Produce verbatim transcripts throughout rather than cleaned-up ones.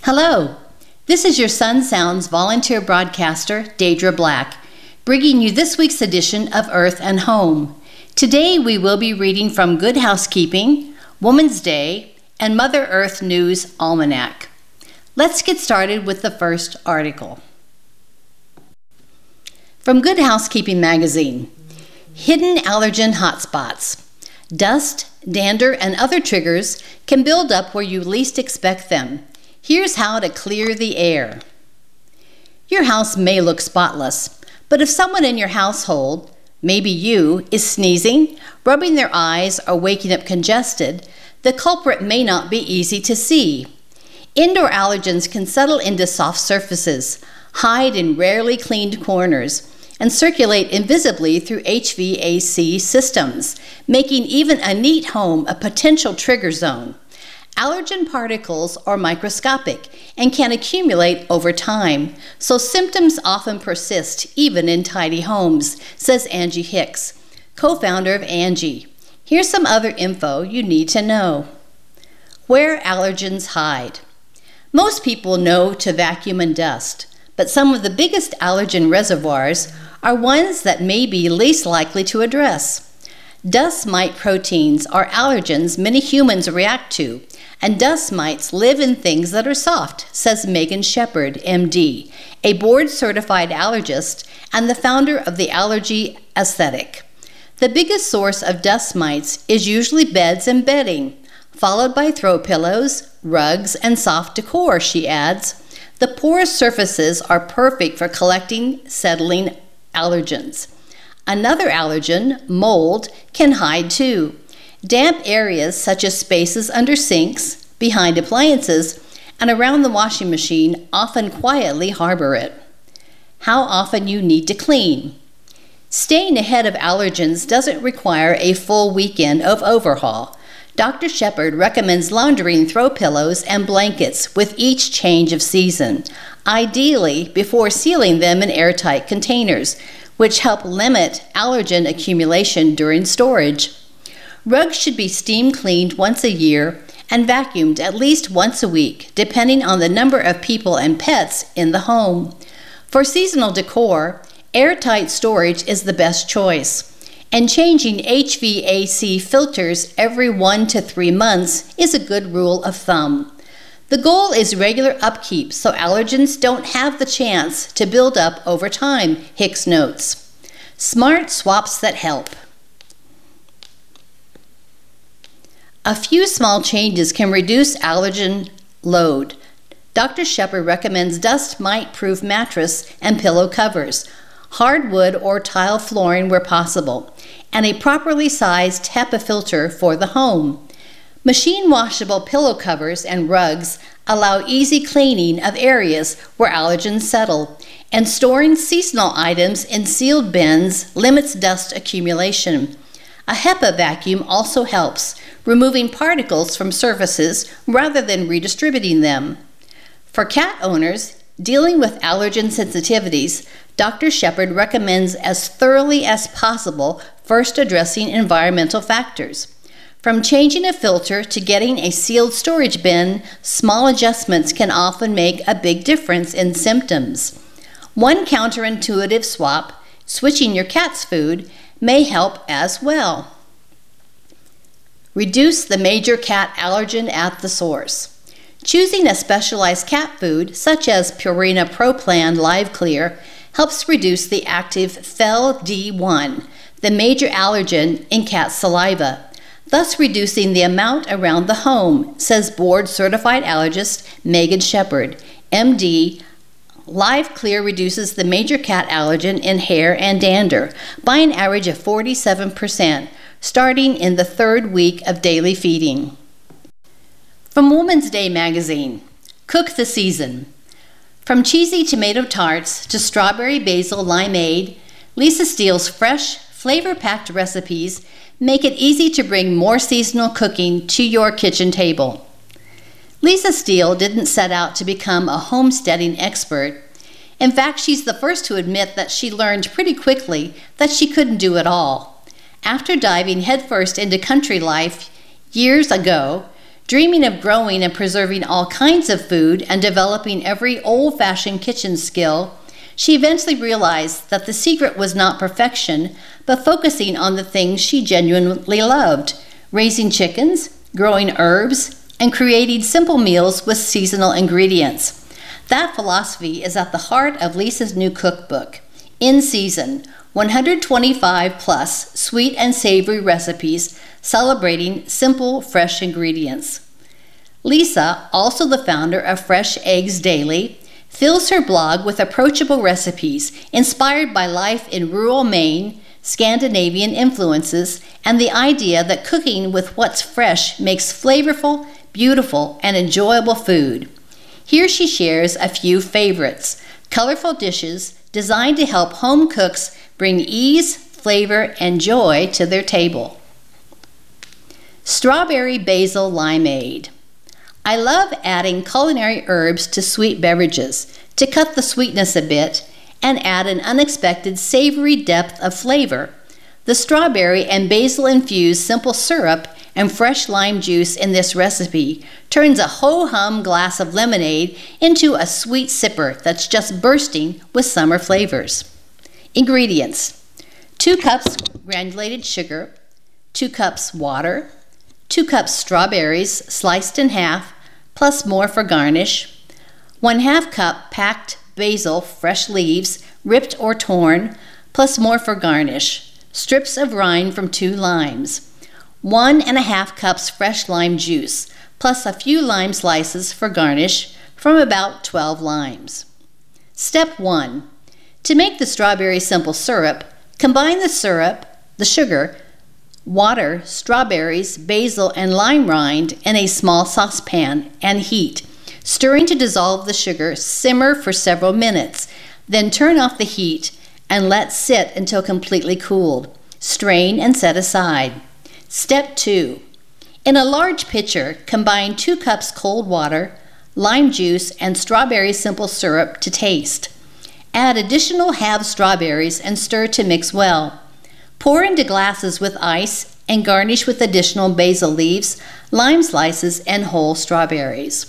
Hello, this is your Sun Sounds volunteer broadcaster, Deidre Black, bringing you this week's edition of Earth and Home. Today we will be reading from Good Housekeeping, Woman's Day, and Mother Earth News Almanac. Let's get started with the first article. From Good Housekeeping magazine, Hidden Allergen Hotspots. Dust, dander, and other triggers can build up where you least expect them. Here's how to clear the air. Your house may look spotless, but if someone in your household, maybe you, is sneezing, rubbing their eyes, or waking up congested, the culprit may not be easy to see. Indoor allergens can settle into soft surfaces, hide in rarely cleaned corners, and circulate invisibly through H V A C systems, making even a neat home a potential trigger zone. Allergen particles are microscopic and can accumulate over time, so symptoms often persist even in tidy homes, says Angie Hicks, co-founder of Angie. Here's some other info you need to know. Where allergens hide. Most people know to vacuum and dust, but some of the biggest allergen reservoirs are ones that may be least likely to address. Dust mite proteins are allergens many humans react to, and dust mites live in things that are soft, says Megan Shepard, M D, a board-certified allergist and the founder of the Allergy Aesthetic. The biggest source of dust mites is usually beds and bedding, followed by throw pillows, rugs, and soft decor, she adds. The porous surfaces are perfect for collecting, settling allergens. Another allergen, mold, can hide too. Damp areas such as spaces under sinks, behind appliances, and around the washing machine often quietly harbor it. How often you need to clean. Staying ahead of allergens doesn't require a full weekend of overhaul. Doctor Shepard recommends laundering throw pillows and blankets with each change of season, ideally before sealing them in airtight containers, which help limit allergen accumulation during storage. Rugs should be steam cleaned once a year and vacuumed at least once a week, depending on the number of people and pets in the home. For seasonal decor, airtight storage is the best choice, and changing H V A C filters every one to three months is a good rule of thumb. The goal is regular upkeep so allergens don't have the chance to build up over time, Hicks notes. Smart swaps that help. A few small changes can reduce allergen load. Doctor Shepard recommends dust mite-proof mattress and pillow covers, hardwood or tile flooring where possible, and a properly sized HEPA filter for the home. Machine washable pillow covers and rugs allow easy cleaning of areas where allergens settle, and storing seasonal items in sealed bins limits dust accumulation. A HEPA vacuum also helps, removing particles from surfaces rather than redistributing them. For cat owners dealing with allergen sensitivities, Doctor Shepard recommends as thoroughly as possible first addressing environmental factors. From changing a filter to getting a sealed storage bin, small adjustments can often make a big difference in symptoms. One counterintuitive swap, switching your cat's food, may help as well. Reduce the major cat allergen at the source. Choosing a specialized cat food, such as Purina Pro Plan Live Clear, helps reduce the active F E L D one, the major allergen in cat saliva, thus reducing the amount around the home, says board-certified allergist Megan Shepard, M D. Live Clear reduces the major cat allergen in hair and dander by an average of forty-seven percent, starting in the third week of daily feeding. From Woman's Day magazine, Cook the Season. From cheesy tomato tarts to strawberry basil limeade, Lisa Steele's fresh, flavor-packed recipes make it easy to bring more seasonal cooking to your kitchen table. Lisa Steele didn't set out to become a homesteading expert. In fact, she's the first to admit that she learned pretty quickly that she couldn't do it all. After diving headfirst into country life years ago, Dreaming of growing and preserving all kinds of food and developing every old-fashioned kitchen skill, she eventually realized that the secret was not perfection, but focusing on the things she genuinely loved: raising chickens, growing herbs, and creating simple meals with seasonal ingredients. That philosophy is at the heart of Lisa's new cookbook, In Season, one hundred twenty-five plus sweet and savory recipes celebrating simple, fresh ingredients. Lisa, also the founder of Fresh Eggs Daily, fills her blog with approachable recipes inspired by life in rural Maine, Scandinavian influences, and the idea that cooking with what's fresh makes flavorful, beautiful, and enjoyable food. Here she shares a few favorites, colorful dishes designed to help home cooks bring ease, flavor, and joy to their table. Strawberry Basil Limeade. I love adding culinary herbs to sweet beverages to cut the sweetness a bit and add an unexpected savory depth of flavor. The strawberry and basil-infused simple syrup and fresh lime juice in this recipe turns a ho-hum glass of lemonade into a sweet sipper that's just bursting with summer flavors. Ingredients: two cups granulated sugar, two cups water, two cups strawberries sliced in half, plus more for garnish, one half cup packed basil, fresh leaves, ripped or torn, plus more for garnish, strips of rind from two limes, one and a half cups fresh lime juice, plus a few lime slices for garnish from about twelve limes. Step one. To make the strawberry simple syrup, combine the syrup, the sugar, water, strawberries, basil, and lime rind in a small saucepan and heat, stirring to dissolve the sugar. Simmer for several minutes, then turn off the heat and let sit until completely cooled. Strain and set aside. Step two. In a large pitcher, combine two cups cold water, lime juice, and strawberry simple syrup to taste. Add additional halved strawberries and stir to mix well. Pour into glasses with ice and garnish with additional basil leaves, lime slices, and whole strawberries.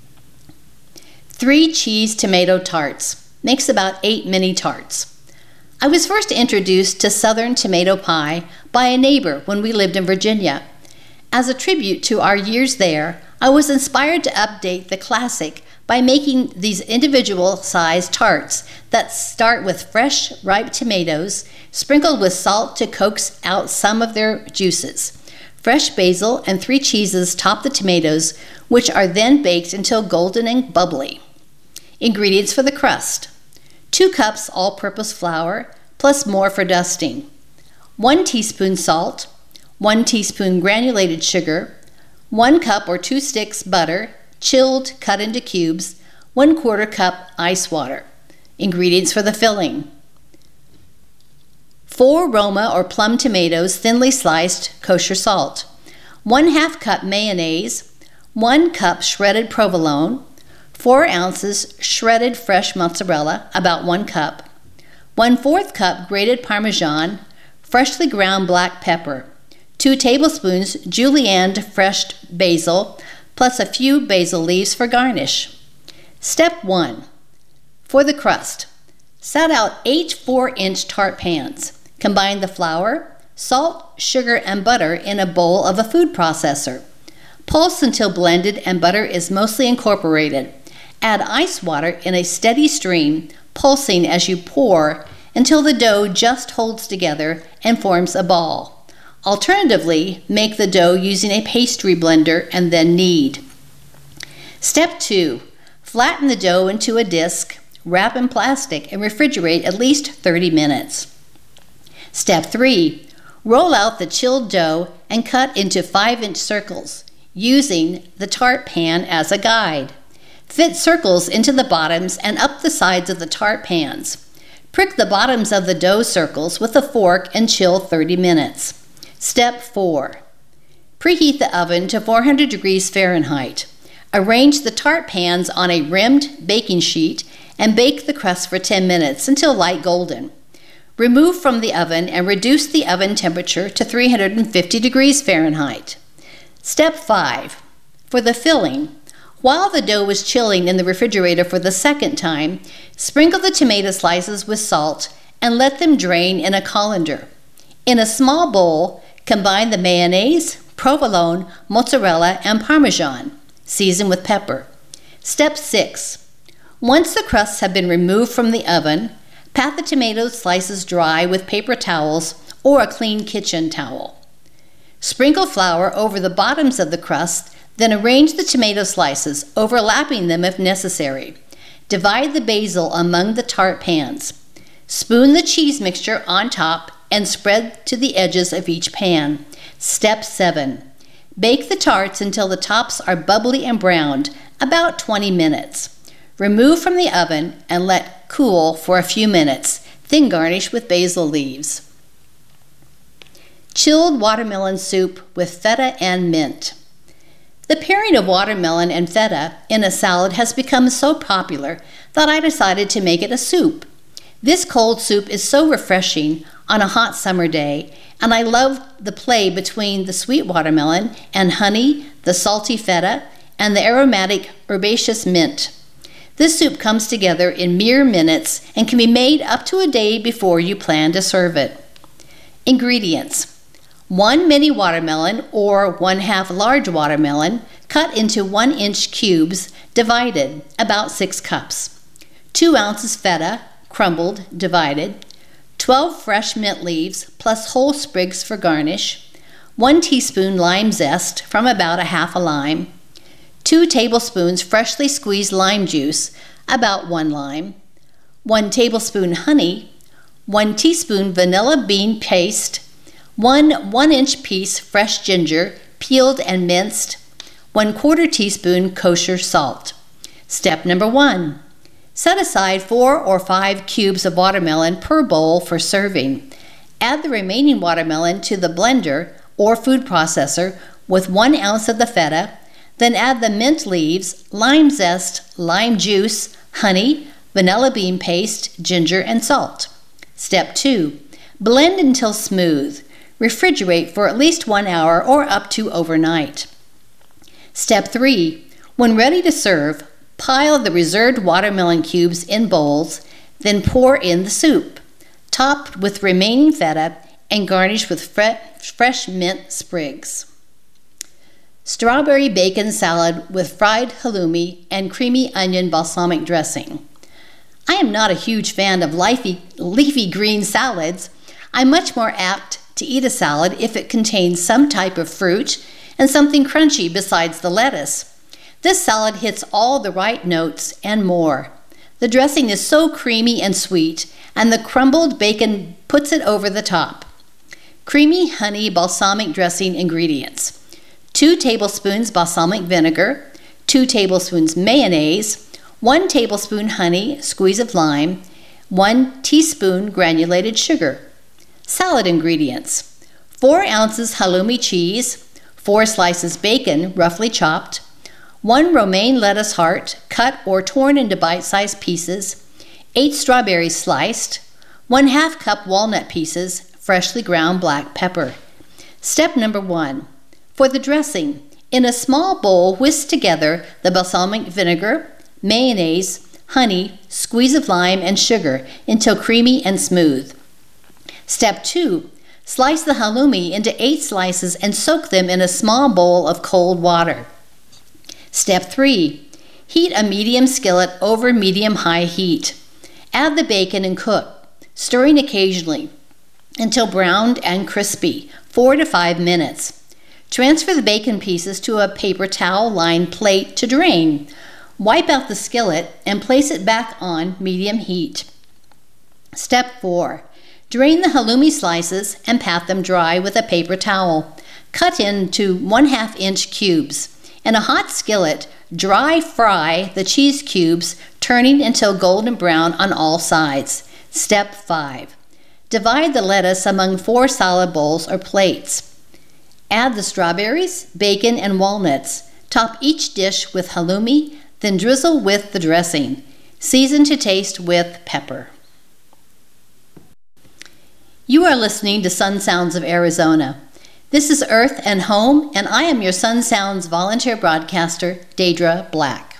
Three cheese tomato tarts. Makes about eight mini tarts. I was first introduced to Southern tomato pie by a neighbor when we lived in Virginia. As a tribute to our years there, I was inspired to update the classic by making these individual-sized tarts that start with fresh, ripe tomatoes, sprinkled with salt to coax out some of their juices. Fresh basil and three cheeses top the tomatoes, which are then baked until golden and bubbly. Ingredients for the crust: two cups all-purpose flour, plus more for dusting, one teaspoon salt, one teaspoon granulated sugar, one cup or two sticks butter, chilled, cut into cubes, one quarter cup ice water. Ingredients for the filling: four Roma or plum tomatoes, thinly sliced, kosher salt, one half cup mayonnaise, one cup shredded provolone, four ounces shredded fresh mozzarella, about one cup, one fourth cup grated Parmesan, freshly ground black pepper, two tablespoons julienned fresh basil, plus a few basil leaves for garnish. Step one. For the crust, set out eight four-inch tart pans. Combine the flour, salt, sugar, and butter in a bowl of a food processor. Pulse until blended and butter is mostly incorporated. Add ice water in a steady stream, pulsing as you pour until the dough just holds together and forms a ball. Alternatively, make the dough using a pastry blender and then knead. Step two. Flatten the dough into a disc, wrap in plastic, and refrigerate at least thirty minutes. Step three. Roll out the chilled dough and cut into five-inch circles, using the tart pan as a guide. Fit circles into the bottoms and up the sides of the tart pans. Prick the bottoms of the dough circles with a fork and chill thirty minutes. Step four. Preheat the oven to four hundred degrees Fahrenheit. Arrange the tart pans on a rimmed baking sheet and bake the crust for ten minutes until light golden. Remove from the oven and reduce the oven temperature to three hundred fifty degrees Fahrenheit. Step five. For the filling, while the dough is chilling in the refrigerator for the second time, sprinkle the tomato slices with salt and let them drain in a colander. In a small bowl, combine the mayonnaise, provolone, mozzarella, and parmesan. Season with pepper. Step six. Once the crusts have been removed from the oven, pat the tomato slices dry with paper towels or a clean kitchen towel. Sprinkle flour over the bottoms of the crust, then arrange the tomato slices, overlapping them if necessary. Divide the basil among the tart pans. Spoon the cheese mixture on top and spread to the edges of each pan. Step seven. Bake the tarts until the tops are bubbly and browned, about twenty minutes. Remove from the oven and let cool for a few minutes, then garnish with basil leaves. Chilled watermelon soup with feta and mint. The pairing of watermelon and feta in a salad has become so popular that I decided to make it a soup. This cold soup is so refreshing on a hot summer day, and I love the play between the sweet watermelon and honey, the salty feta, and the aromatic herbaceous mint. This soup comes together in mere minutes and can be made up to a day before you plan to serve it. Ingredients: one mini watermelon or one half large watermelon cut into one inch cubes, divided, about six cups. Two ounces feta, crumbled, divided. twelve fresh mint leaves plus whole sprigs for garnish. One teaspoon lime zest from about a half a lime. Two tablespoons freshly squeezed lime juice, about one lime. One tablespoon honey. One teaspoon vanilla bean paste. One one-inch piece fresh ginger, peeled and minced. One quarter teaspoon kosher salt. Step number one. Set aside four or five cubes of watermelon per bowl for serving. Add the remaining watermelon to the blender or food processor with one ounce of the feta, then add the mint leaves, lime zest, lime juice, honey, vanilla bean paste, ginger, and salt. Step two. Blend until smooth. Refrigerate for at least one hour or up to overnight. Step three. When ready to serve, pile the reserved watermelon cubes in bowls, then pour in the soup, topped with remaining feta and garnish with fre- fresh mint sprigs. Strawberry bacon salad with fried halloumi and creamy onion balsamic dressing. I am not a huge fan of leafy, leafy green salads. I'm much more apt to eat a salad if it contains some type of fruit and something crunchy besides the lettuce. This salad hits all the right notes and more. The dressing is so creamy and sweet, and the crumbled bacon puts it over the top. Creamy honey balsamic dressing ingredients: two tablespoons balsamic vinegar, two tablespoons mayonnaise, one tablespoon honey, squeeze of lime, one teaspoon granulated sugar. Salad ingredients: four ounces halloumi cheese, four slices bacon, roughly chopped, one romaine lettuce heart, cut or torn into bite-sized pieces, eight strawberries sliced, one half cup walnut pieces, freshly ground black pepper. Step number one. For the dressing, in a small bowl, whisk together the balsamic vinegar, mayonnaise, honey, squeeze of lime, and sugar until creamy and smooth. Step two. Slice the halloumi into eight slices and soak them in a small bowl of cold water. Step three. Heat a medium skillet over medium-high heat. Add the bacon and cook, stirring occasionally until browned and crispy, four to five minutes. Transfer the bacon pieces to a paper towel-lined plate to drain. Wipe out the skillet and place it back on medium heat. Step four. Drain the halloumi slices and pat them dry with a paper towel. Cut into one half inch cubes. In a hot skillet, dry fry the cheese cubes, turning until golden brown on all sides. Step five. Divide the lettuce among four salad bowls or plates. Add the strawberries, bacon, and walnuts. Top each dish with halloumi, then drizzle with the dressing. Season to taste with pepper. You are listening to Sun Sounds of Arizona. This is Earth and Home, and I am your Sun Sounds volunteer broadcaster, Deidre Black.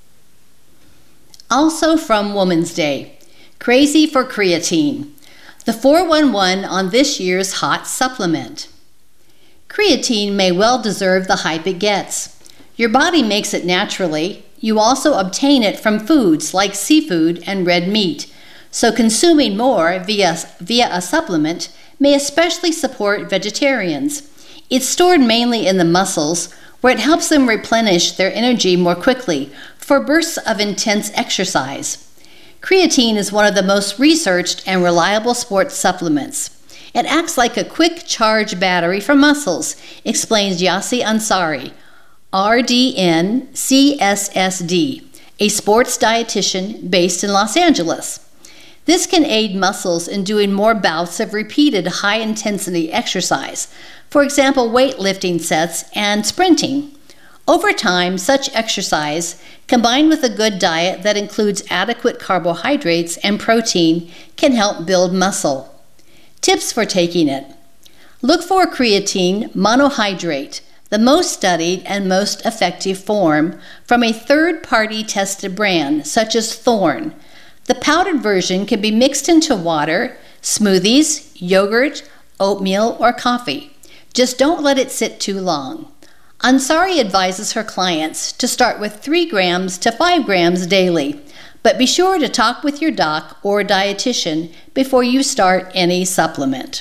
Also from Woman's Day, Crazy for Creatine, the four one one on this year's hot supplement. Creatine may well deserve the hype it gets. Your body makes it naturally. You also obtain it from foods like seafood and red meat, so consuming more via, via a supplement may especially support vegetarians. It's stored mainly in the muscles, where it helps them replenish their energy more quickly for bursts of intense exercise. Creatine is one of the most researched and reliable sports supplements. It acts like a quick charge battery for muscles, explains Yassi Ansari, R D N C S S D, a sports dietitian based in Los Angeles. This can aid muscles in doing more bouts of repeated high-intensity exercise, for example, weightlifting sets and sprinting. Over time, such exercise, combined with a good diet that includes adequate carbohydrates and protein, can help build muscle. Tips for taking it. Look for creatine monohydrate, the most studied and most effective form, from a third-party tested brand, such as Thorne. The powdered version can be mixed into water, smoothies, yogurt, oatmeal, or coffee. Just don't let it sit too long. Ansari advises her clients to start with three grams to five grams daily, but be sure to talk with your doc or dietitian before you start any supplement.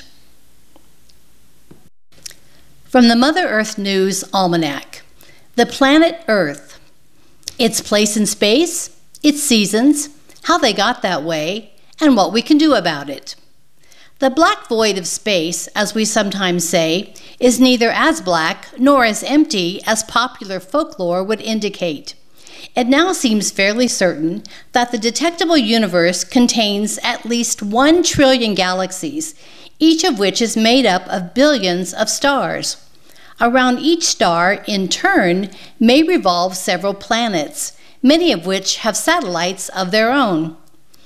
From the Mother Earth News Almanac, the planet Earth, its place in space, its seasons, how they got that way, and what we can do about it. The black void of space, as we sometimes say, is neither as black nor as empty as popular folklore would indicate. It now seems fairly certain that the detectable universe contains at least one trillion galaxies, each of which is made up of billions of stars. Around each star, in turn, may revolve several planets, many of which have satellites of their own.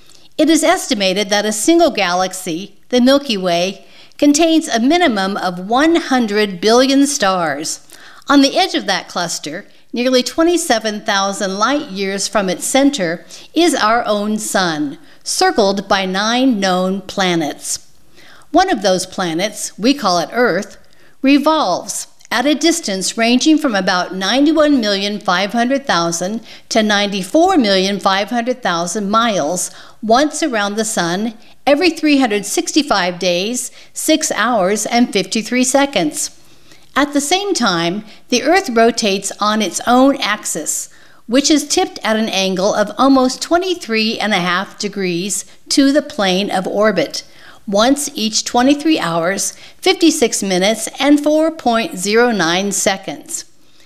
It is estimated that a single galaxy, the Milky Way, contains a minimum of one hundred billion stars. On the edge of that cluster, nearly twenty-seven thousand light years from its center, is our own Sun, circled by nine known planets. One of those planets, we call it Earth, revolves at a distance ranging from about ninety-one million five hundred thousand to ninety-four million five hundred thousand miles once around the Sun every three hundred sixty-five days, six hours, and fifty-three seconds. At the same time, the Earth rotates on its own axis, which is tipped at an angle of almost twenty-three and a half degrees to the plane of orbit, once each twenty-three hours, fifty-six minutes, and four point zero nine seconds.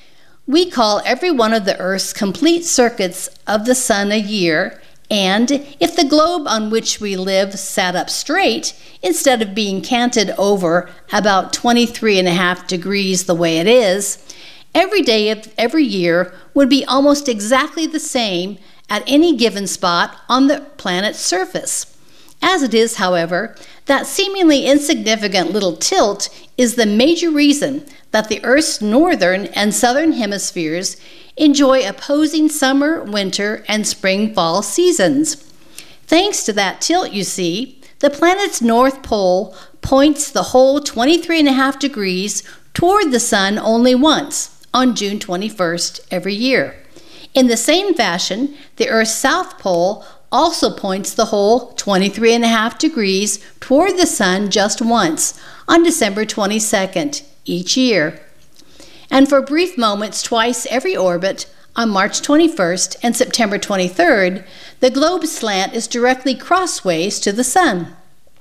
We call every one of the Earth's complete circuits of the Sun a year, and if the globe on which we live sat up straight, instead of being canted over about twenty-three and a half degrees the way it is, every day of every year would be almost exactly the same at any given spot on the planet's surface. As it is, however, that seemingly insignificant little tilt is the major reason that the Earth's northern and southern hemispheres enjoy opposing summer, winter, and spring-fall seasons. Thanks to that tilt, you see, the planet's north pole points the whole twenty-three and a half degrees toward the Sun only once, on June twenty-first every year. In the same fashion, the Earth's south pole also points the whole twenty-three and a half degrees toward the Sun just once, on December twenty-second each year. And for brief moments twice every orbit, on March twenty-first and September twenty-third, the globe's slant is directly crossways to the Sun.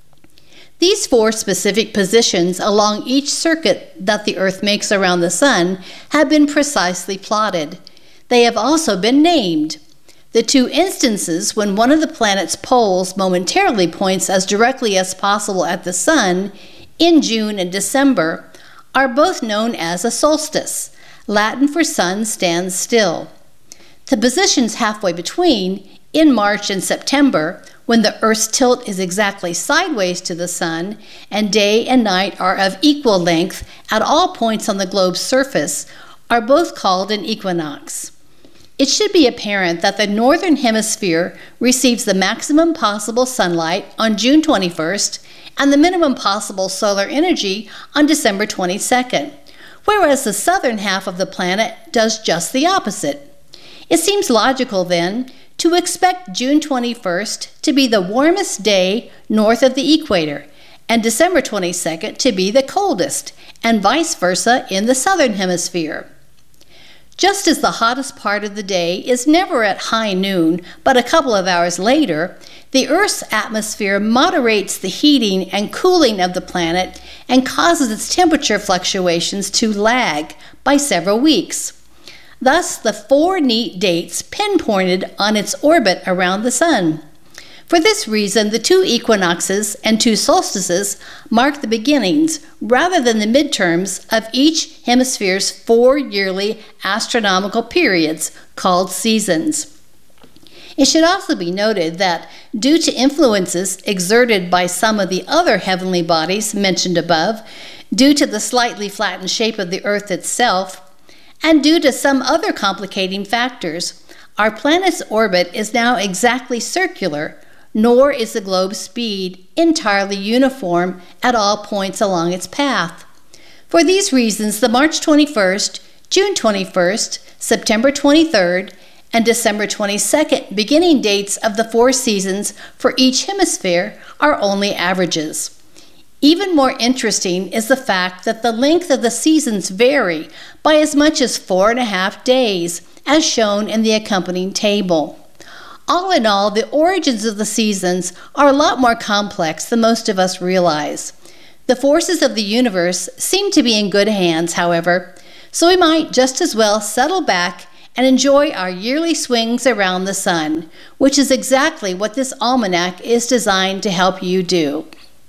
These four specific positions along each circuit that the Earth makes around the Sun have been precisely plotted. They have also been named. The two instances when one of the planet's poles momentarily points as directly as possible at the Sun, in June and December, are both known as a solstice, Latin for sun stands still. The positions halfway between, in March and September, when the Earth's tilt is exactly sideways to the sun and day and night are of equal length at all points on the globe's surface, are both called an equinox. It should be apparent that the northern hemisphere receives the maximum possible sunlight on June twenty-first and the minimum possible solar energy on December twenty-second, whereas the southern half of the planet does just the opposite. It seems logical, then, to expect June twenty-first to be the warmest day north of the equator and December twenty-second to be the coldest, and vice versa in the southern hemisphere. Just as the hottest part of the day is never at high noon, but a couple of hours later, the Earth's atmosphere moderates the heating and cooling of the planet and causes its temperature fluctuations to lag by several weeks. Thus, the four neat dates pinpointed on its orbit around the sun. For this reason, the two equinoxes and two solstices mark the beginnings, rather than the midterms, of each hemisphere's four yearly astronomical periods, called seasons. It should also be noted that, due to influences exerted by some of the other heavenly bodies mentioned above, due to the slightly flattened shape of the Earth itself, and due to some other complicating factors, our planet's orbit is now exactly circular, nor is the globe's speed entirely uniform at all points along its path. For these reasons, the March twenty-first, June twenty-first, September twenty-third, and December twenty-second beginning dates of the four seasons for each hemisphere are only averages. Even more interesting is the fact that the length of the seasons vary by as much as four and a half days, as shown in the accompanying table. All in all, the origins of the seasons are a lot more complex than most of us realize. The forces of the universe seem to be in good hands, however, so we might just as well settle back and enjoy our yearly swings around the sun, which is exactly what this almanac is designed to help you do.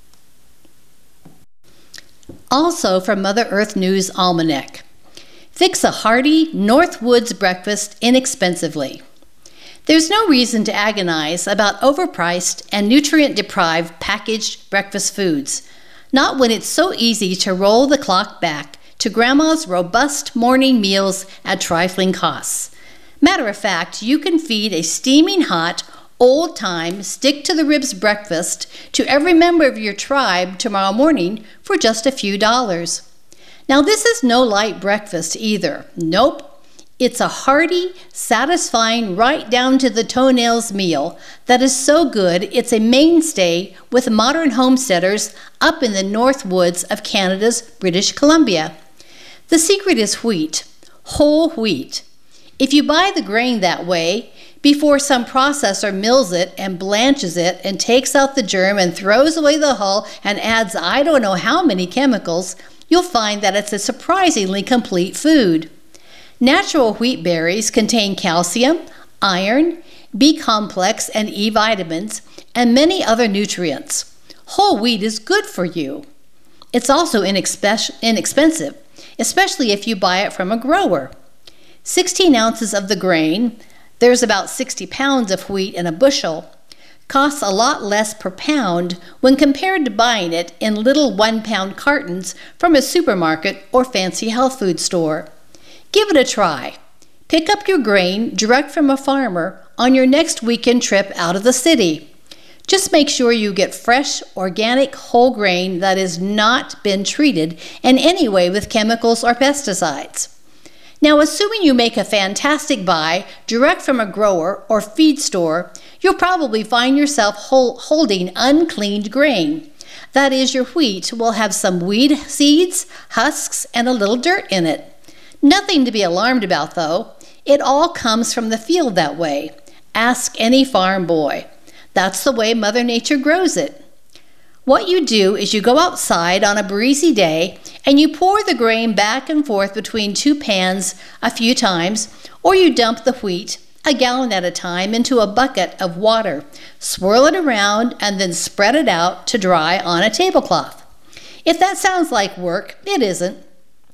Also from Mother Earth News Almanac, fix a hearty Northwoods breakfast inexpensively. There's no reason to agonize about overpriced and nutrient-deprived packaged breakfast foods, not when it's so easy to roll the clock back to Grandma's robust morning meals at trifling costs. Matter of fact, you can feed a steaming hot, old-time, stick-to-the-ribs breakfast to every member of your tribe tomorrow morning for just a few dollars. Now, this is no light breakfast either. Nope. It's a hearty, satisfying, right down to the toenails meal that is so good it's a mainstay with modern homesteaders up in the North Woods of Canada's British Columbia. The secret is wheat, whole wheat. If you buy the grain that way, before some processor mills it and blanches it and takes out the germ and throws away the hull and adds I don't know how many chemicals, you'll find that it's a surprisingly complete food. Natural wheat berries contain calcium, iron, B-complex and E vitamins, and many other nutrients. Whole wheat is good for you. It's also inexpe- inexpensive, especially if you buy it from a grower. sixteen ounces of the grain, there's about sixty pounds of wheat in a bushel, costs a lot less per pound when compared to buying it in little one-pound cartons from a supermarket or fancy health food store. Give it a try. Pick up your grain direct from a farmer on your next weekend trip out of the city. Just make sure you get fresh, organic, whole grain that has not been treated in any way with chemicals or pesticides. Now, assuming you make a fantastic buy direct from a grower or feed store, you'll probably find yourself hol- holding uncleaned grain. That is, your wheat will have some weed seeds, husks, and a little dirt in it. Nothing to be alarmed about, though. It all comes from the field that way. Ask any farm boy. That's the way Mother Nature grows it. What you do is you go outside on a breezy day and you pour the grain back and forth between two pans a few times, or you dump the wheat, a gallon at a time, into a bucket of water, swirl it around, and then spread it out to dry on a tablecloth. If that sounds like work, it isn't.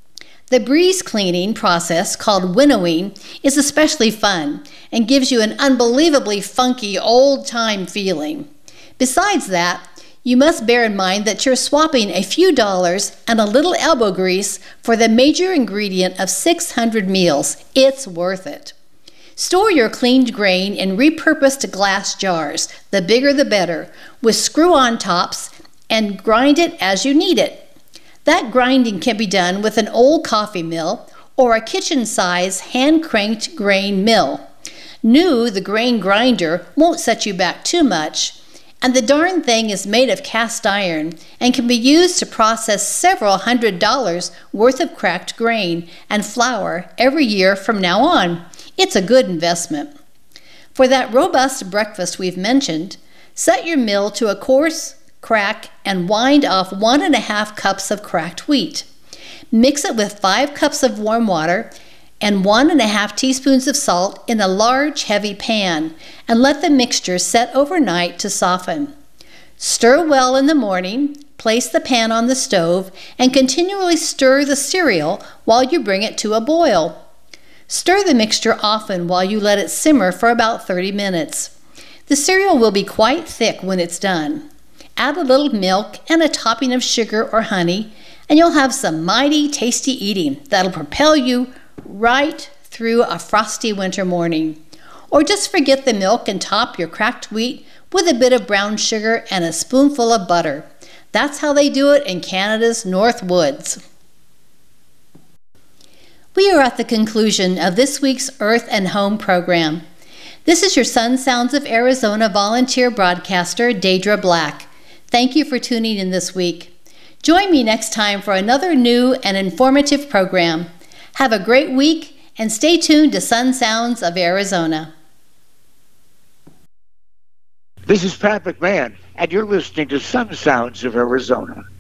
The breeze cleaning process, called winnowing, is especially fun and gives you an unbelievably funky old-time feeling. Besides that, you must bear in mind that you're swapping a few dollars and a little elbow grease for the major ingredient of six hundred meals. It's worth it. Store your cleaned grain in repurposed glass jars, the bigger the better, with screw-on tops, and grind it as you need it. That grinding can be done with an old coffee mill or a kitchen-size hand-cranked grain mill. New, the grain grinder won't set you back too much, and the darn thing is made of cast iron and can be used to process several hundred dollars worth of cracked grain and flour every year from now on. It's a good investment. For that robust breakfast we've mentioned, set your mill to a coarse crack and wind off one and a half cups of cracked wheat. Mix it with five cups of warm water and one and a half teaspoons of salt in a large, heavy pan, and let the mixture set overnight to soften. Stir well in the morning, place the pan on the stove, and continually stir the cereal while you bring it to a boil. Stir the mixture often while you let it simmer for about thirty minutes. The cereal will be quite thick when it's done. Add a little milk and a topping of sugar or honey, and you'll have some mighty tasty eating that'll propel you right through a frosty winter morning. Or just forget the milk and top your cracked wheat with a bit of brown sugar and a spoonful of butter. That's how they do it in Canada's North Woods. We are at the conclusion of this week's Earth and Home program. This is your Sun Sounds of Arizona volunteer broadcaster, Deidre Black. Thank you for tuning in this week. Join me next time for another new and informative program. Have a great week and stay tuned to Sun Sounds of Arizona. This is Pat McMahon, and you're listening to Sun Sounds of Arizona.